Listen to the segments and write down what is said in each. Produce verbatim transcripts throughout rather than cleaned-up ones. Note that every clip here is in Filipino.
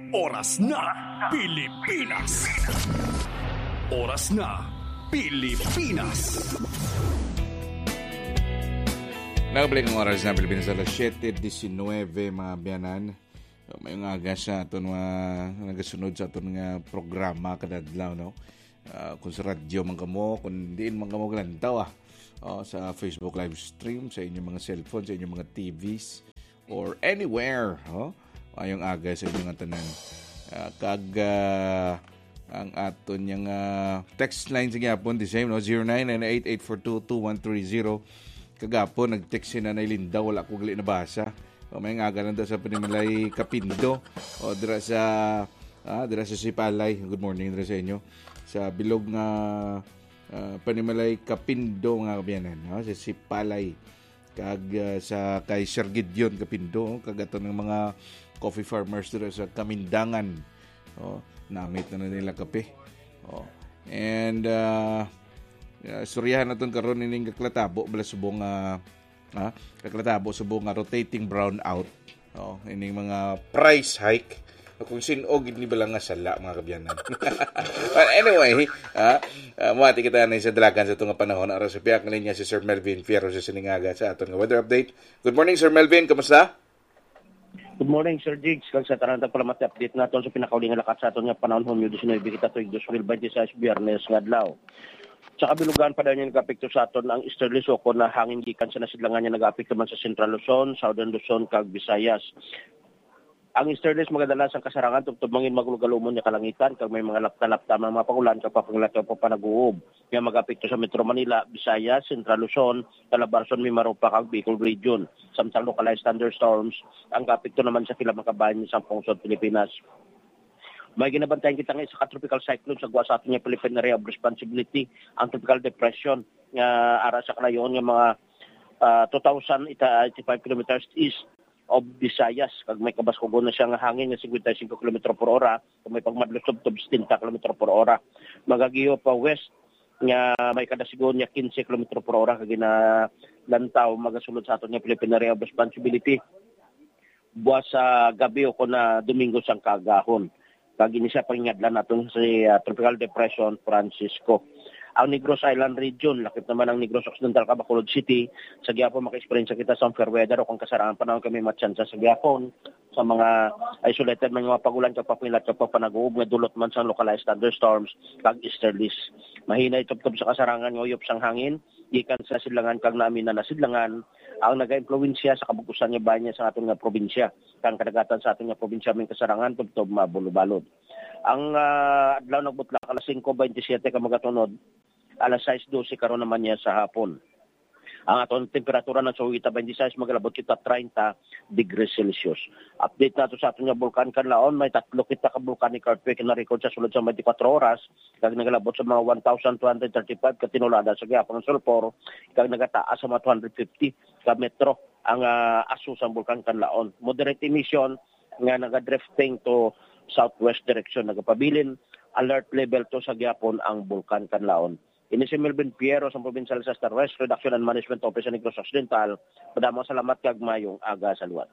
Oras na Pilipinas. Oras na Pilipinas. Nakabalik ang oras na Pilipinas alas siyete disenwebe mga biyanan. May nga aga sa ito mga nagasunod sa ito nga programa kadadlaw, no? Uh, kung sa radyo man kamo, kung diin man kamo kalantaw ah. Uh, sa Facebook live stream, sa inyong mga cellphone, sa inyong mga T Vs, or anywhere, oh? Ayong aga sa inyong tanan. Uh, kag uh, ang aton yung uh, text line sa gyapon the same, no? zero nine nine eight eight four two two one three zero. Kagapon nag-text si Nanay Linda, wala ko gali nabasa. O may nga ganun daw sa Panimalay Kapindo, o dira sa ah, dira sa Sipalay. Good morning dira sa inyo. Sa bilog nga uh, Panimalay Kapindo nga kabiyanan, no? Sa Sipalay. Kag uh, sa kay Sir Gideon Kapindo, kag ato ng mga coffee farmers dira sa Kamindangan. O, namit na, na nila kape. O, and uh, Uh, suryahan natin karon ining kaklatabo bala subong uh, uh, kaklatabo subong uh, rotating brownout, oh, ining mga price hike kung sinog ni bala nga sala mga kabyanan. But anyway, uh, uh, mati kita na sa dalagan sa itong panahon ara sa piyak nga linya si Sir Melvin Fierro sa Siningaga sa aton nga weather update. Good morning Sir Melvin, kamusta? Good morning, Sir Jigs. Kag sa tarantang palamat update naton sa pinakauling nga lakat sa aton nga panahon Hunyo disenwebe kita tuig twenty twenty-six Biyernes nga adlaw. Sa kabilugan pa daw niya nag-apekto sa aton ang Eastern Luzon na hangin gikan sa nasidlangan niya nag-apekto man sa Central Luzon, Southern Luzon, kag Visayas. Ang Eastern Luzon magadalas ang kasarangan tugtog mangin maglugalumon niya kalangitan kag may mga lapta-lapta mga pagulan kag papangulat kag papanaguob. Nga mag-apekto sa Metro Manila, Visayas, Central Luzon, Calabarzon, Mimaropa kag Bicol Region. Samtang localized thunderstorms ang apekto naman sa pila mga kabayan sa Pungsod, Pilipinas. May ginabantayan kita ngayon sa tropical cyclone sa guwa sa ating Philippine Area of Responsibility, ang tropical depression nga uh, ara sa kalayon nga mga uh, two thousand eighty-five kilometers east of Visayas. Kag may kabaskugon na siya nga hangin nga fifty-five kilometers per hora, kag may pagmadlusog to sixteen kilometers per hora. Magagiyo pa west nga may kadasigon nga fifteen kilometers per hora kag gina lantaw magasulod sa ating Philippine Area of Responsibility. Buwa sa gabi o na Domingo sang kagahon. Kag ini siya pangingadlan naton sa uh, Tropical Depression Francisco. Ang Negros Island region, lakip naman ang Negros Occidental, Bacolod City. Sa Gyapon maka-experience kita sa fair weather o kung kasarangan panahon kami matsansa sa Gyapon sa mga isolated mga pagulan kag papilat kag papanag-uob nga dulot man sa localized thunderstorms kag easterlies. Mahina itubtob sa kasarangan nga uyop sang hangin gikan sa sidlangan kag namin na nasidlangan ang naga-impluwensya sa kabukusan nga bayan sa aton nga probinsya. Kang kadagatan sa aton nga probinsya may kasarangan tubtob mabulo-balod. Ang uh, adlaw nagbutlak alas five twenty-seven ka magatunod, alas six twelve karon naman niya sa hapon. Ang aton temperatura ng Suwita twenty-six magalabot kita thirty degrees Celsius. Update nato sa aton nga bulkan Kanlaon, may tatlo kita ka volcanic earthquake na record sa sulod sa twenty-four oras, kag nagalabot sa mga one thousand two hundred thirty-five ka tinulada sa Gyapon sulfur, kag nagataas sa mga two hundred fifty ka metro ang uh, aso sa bulkan Kanlaon. Moderate emission nga naga-drifting to southwest direction, nagapabilin alert level to sa Gyapon ang bulkan Kanlaon. Ini si Melvin Fierro sa Provincial Disaster Risk Reduction and Management Office sa Negros Occidental. Madamang salamat kag mayong aga sa luwat.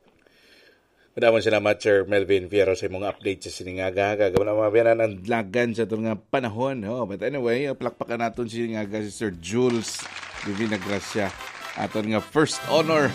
Madamang salamat Sir Melvin Fierro sa imong update sa Siningaga. Kagawa na mga ang lagan sa itong panahon. Oh, but anyway, plakpakan natin si Siningaga si Sir Jules Divina Gracia. Aton nga first honor.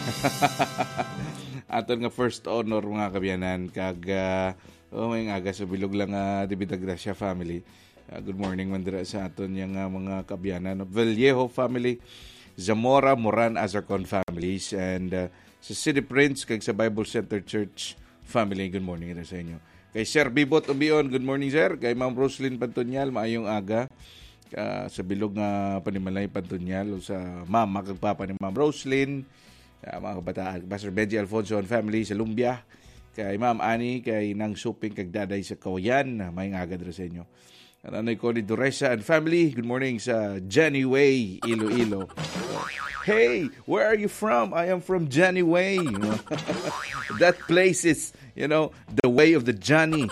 Aton nga first honor mga kabiyanan. Kag, uh, oh, may aga sa bilog lang uh, Divina Gracia family. Uh, good morning mandira sa aton yung uh, mga kabyanan. Vallejo family, Zamora, Moran, Azarcon families, and uh, sa City Prince, kag sa Bible Center Church family. Good morning ito sa inyo. Kay Sir Bibot Ubion, good morning sir. Kay Ma'am Roslyn Pantonyal, maayong aga. Uh, sa bilog nga Panimalay Pantonyal, o sa mama kag papa ni Ma'am Roslyn, uh, mga kabataan, Pastor Benji Alfonso and family sa Lumbia. Kay Ma'am Ani, kay Nang Suping, kag Daday sa Kawayan, maayong aga ito sa inyo. Nanay ko ni Doresa and family. Good morning sa Jenny Way, Iloilo. Hey, where are you from? I am from Jenny Way. That place is, you know, the way of the Johnny.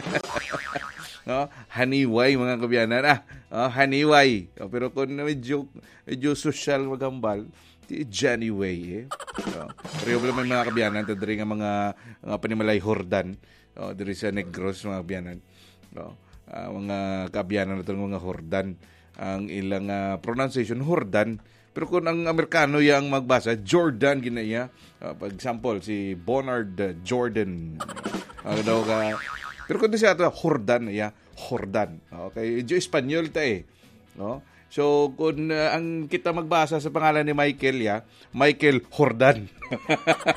No? Haniway, mga kabyanan. Ah, oh, Haniway. Oh, pero kung medyo, medyo social magambal, Di Jenny Way, eh. So, pero yung may mga kabiyanan, ito nga mga, mga panimalay Hordan. O, diri sa Negros, mga kabiyanan. So, uh, mga kabiyanan na ito, mga Hordan. Ang ilang uh, pronunciation, Hordan. Pero kung ang Amerikano yung magbasa, Jordan, ginaya. Uh, for example, si Bernard uh, Jordan. Uh, daw ka, pero kung siya ito, Hordan, ya, Hordan. Okay, yung Espanyol ta eh. No? So, kung uh, ang kita magbasa sa pangalan ni Michael, ya, Michael Hordan.